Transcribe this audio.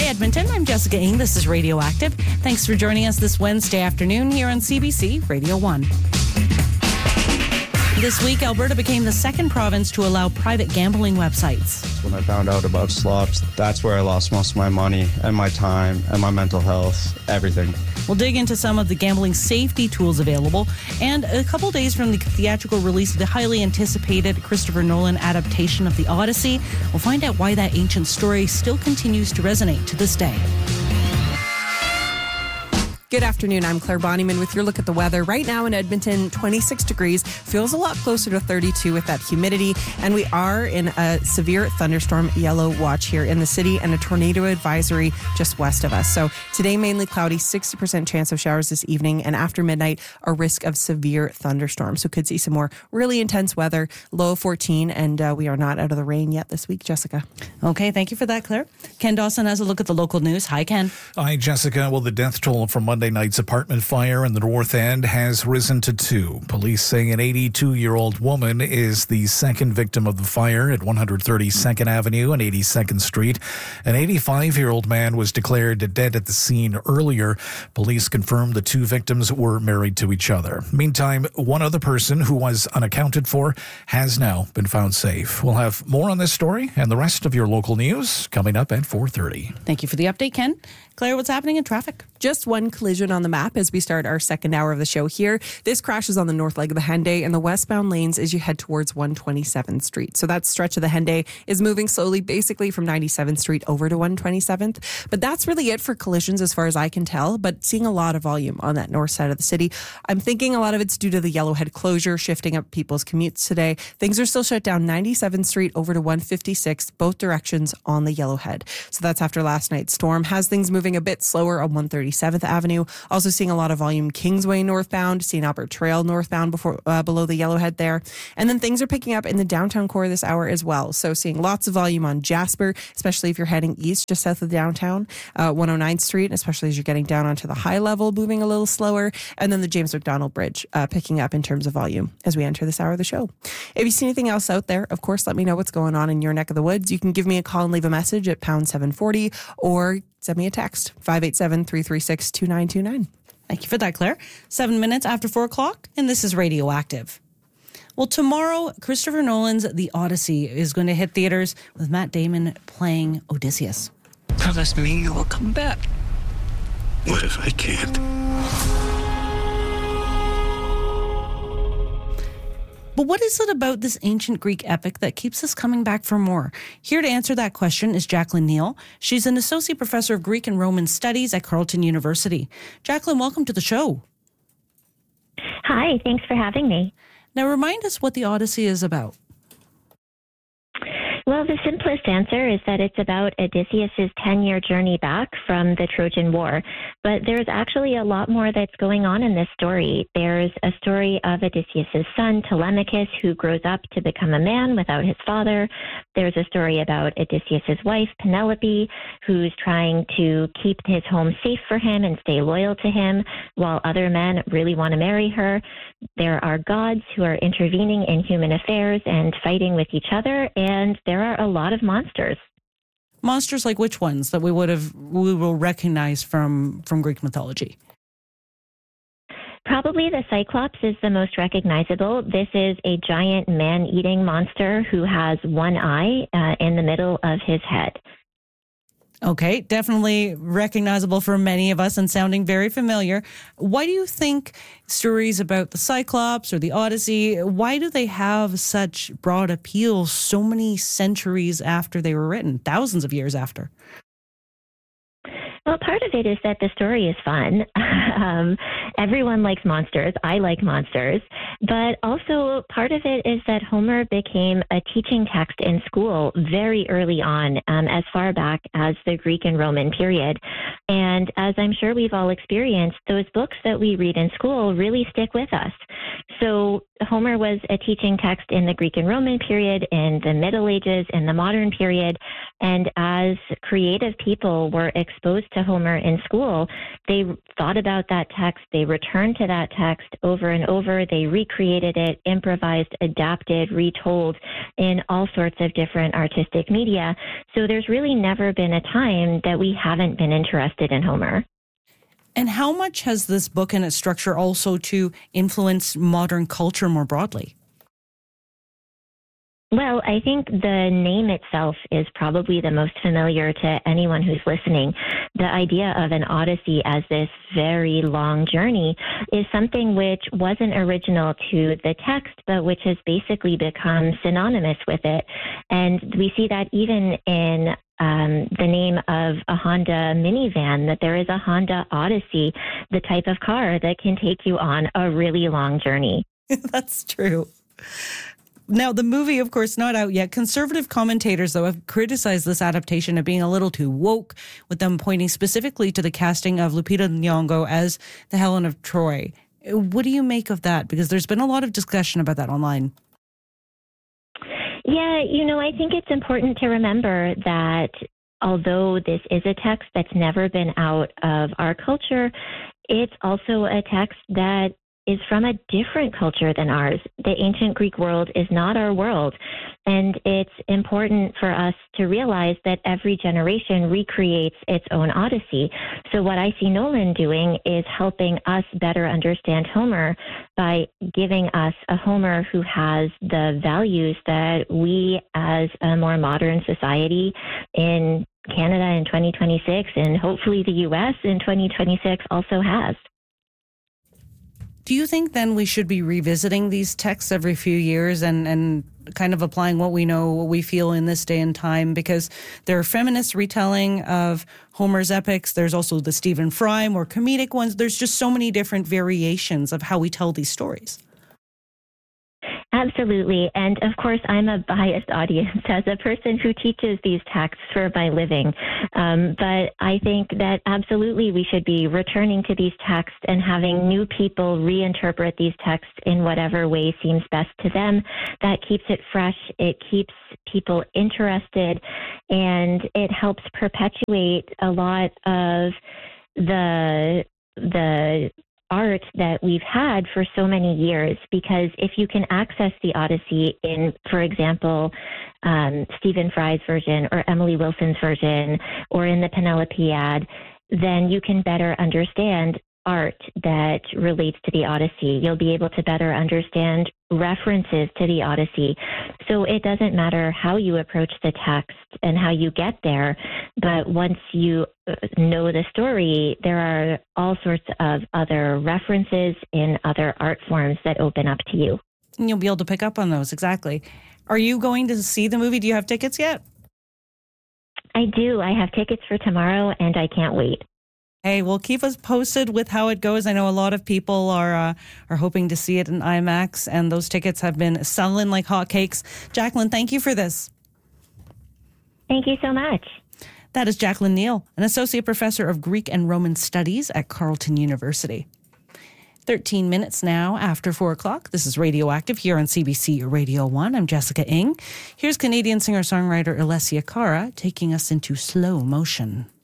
Edmonton, I'm Jessica Ng. This is Radioactive. Thanks for joining us this Wednesday afternoon here on CBC Radio 1. This week, Alberta became the second province to allow private gambling websites. When I found out about slots, that's where I lost most of my money and my time and my mental health, everything. We'll dig into some of the gambling safety tools available, and a couple days from the theatrical release of the highly anticipated Christopher Nolan adaptation of The Odyssey, we'll find out why that ancient story still continues to resonate to this day. Good afternoon. I'm Claire Bonnyman with your look at the weather. Right now in Edmonton, 26 degrees. Feels a lot closer to 32 with that humidity. And we are in a severe thunderstorm yellow watch here in the city and a tornado advisory just west of us. So today, mainly cloudy, 60% chance of showers this evening. And after midnight, a risk of severe thunderstorms. So could see some more really intense weather, low of 14. And we are not out of the rain yet this week, Jessica. Okay, thank you for that, Claire. Ken Dawson has a look at the local news. Hi, Ken. Hi, Jessica. Well, the death toll from Monday night's apartment fire in the North End has risen to 2. Police say an 82-year-old woman is the second victim of the fire at 132nd Avenue and 82nd Street. An 85-year-old man was declared dead at the scene earlier. Police confirmed the 2 victims were married to each other. Meantime, one other person who was unaccounted for has now been found safe. We'll have more on this story and the rest of your local news coming up at 4:30. Thank you for the update, Ken. Claire, what's happening in traffic? Just one collision on the map as we start our second hour of the show here. This crashes on the north leg of the Henday and the westbound lanes as you head towards 127th Street. So that stretch of the Henday is moving slowly, basically from 97th Street over to 127th. But that's really it for collisions as far as I can tell, but seeing a lot of volume on that north side of the city. I'm thinking a lot of it's due to the Yellowhead closure, shifting up people's commutes today. Things are still shut down 97th Street over to 156th, both directions on the Yellowhead. So that's after last night's storm. Has things moving a bit slower on 137th Avenue. Also seeing a lot of volume Kingsway northbound, St. Albert Trail northbound below the Yellowhead there. And then things are picking up in the downtown core this hour as well. So seeing lots of volume on Jasper, especially if you're heading east just south of downtown, 109th Street, especially as you're getting down onto the high level, moving a little slower. And then the James McDonald Bridge picking up in terms of volume as we enter this hour of the show. If you see anything else out there, of course, let me know what's going on in your neck of the woods. You can give me a call and leave a message at pound 740 or send me a text, 587-336-2929. Thank you for that, Claire. 7 minutes after 4 o'clock, and this is Radioactive. Well, tomorrow, Christopher Nolan's The Odyssey is going to hit theaters with Matt Damon playing Odysseus. Promise me you will come back. What if I can't? But what is it about this ancient Greek epic that keeps us coming back for more? Here to answer that question is Jacqueline Neal. She's an associate professor of Greek and Roman studies at Carleton University. Jacqueline, welcome to the show. Hi, thanks for having me. Now remind us what the Odyssey is about. Well, the simplest answer is that it's about Odysseus's 10-year journey back from the Trojan War. But there's actually a lot more that's going on in this story. There's a story of Odysseus's son, Telemachus, who grows up to become a man without his father. There's a story about Odysseus's wife, Penelope, who's trying to keep his home safe for him and stay loyal to him, while other men really want to marry her. There are gods who are intervening in human affairs and fighting with each other, and there are a lot of monsters. Monsters like which ones that we will recognize from Greek mythology? Probably the Cyclops is the most recognizable. This is a giant man-eating monster who has one eye in the middle of his head. Okay, definitely recognizable for many of us and sounding very familiar. Why do you think stories about the Cyclops or the Odyssey, why do they have such broad appeal so many centuries after they were written, thousands of years after? Well, part of it is that the story is fun. Everyone likes monsters. I like monsters. But also part of it is that Homer became a teaching text in school very early on, as far back as the Greek and Roman period. And as I'm sure we've all experienced, those books that we read in school really stick with us. So Homer was a teaching text in the Greek and Roman period, in the Middle Ages, in the modern period. And as creative people were exposed to Homer in school, they thought about that text, they returned to that text over and over, they recreated it, improvised, adapted, retold in all sorts of different artistic media. So there's really never been a time that we haven't been interested in Homer. And how much has this book and its structure also to influence modern culture more broadly? Well, I think the name itself is probably the most familiar to anyone who's listening. The idea of an odyssey as this very long journey is something which wasn't original to the text, but which has basically become synonymous with it. And we see that even in the name of a Honda minivan, that there is a Honda Odyssey, the type of car that can take you on a really long journey. That's true. Now, the movie, of course, not out yet. Conservative commentators, though, have criticized this adaptation of being a little too woke, with them pointing specifically to the casting of Lupita Nyong'o as the Helen of Troy. What do you make of that? Because there's been a lot of discussion about that online. Yeah, I think it's important to remember that although this is a text that's never been out of our culture, it's also a text that is from a different culture than ours. The ancient Greek world is not our world. And it's important for us to realize that every generation recreates its own Odyssey. So what I see Nolan doing is helping us better understand Homer by giving us a Homer who has the values that we as a more modern society in Canada in 2026 and hopefully the U.S. in 2026 also has. Do you think then we should be revisiting these texts every few years and kind of applying what we know, what we feel in this day and time? Because there are feminist retelling of Homer's epics. There's also the Stephen Fry, more comedic ones. There's just so many different variations of how we tell these stories. Absolutely. And of course, I'm a biased audience as a person who teaches these texts for my living. But I think that absolutely we should be returning to these texts and having new people reinterpret these texts in whatever way seems best to them. That keeps it fresh. It keeps people interested, and it helps perpetuate a lot of the art that we've had for so many years, because if you can access the Odyssey in, for example, Stephen Fry's version or Emily Wilson's version or in the Penelopiad, then you can better understand art that relates to the Odyssey. You'll be able to better understand references to the Odyssey. So it doesn't matter how you approach the text and how you get there, but once you know the story, there are all sorts of other references in other art forms that open up to you. And you'll be able to pick up on those, exactly. Are you going to see the movie? Do you have tickets yet? I do. I have tickets for tomorrow, and I can't wait. Hey, well, keep us posted with how it goes. I know a lot of people are hoping to see it in IMAX, and those tickets have been selling like hotcakes. Jacqueline, thank you for this. Thank you so much. That is Jacqueline Neal, an associate professor of Greek and Roman Studies at Carleton University. 13 minutes now after 4 o'clock. This is Radioactive here on CBC Radio 1. I'm Jessica Ng. Here's Canadian singer-songwriter Alessia Cara taking us into slow motion.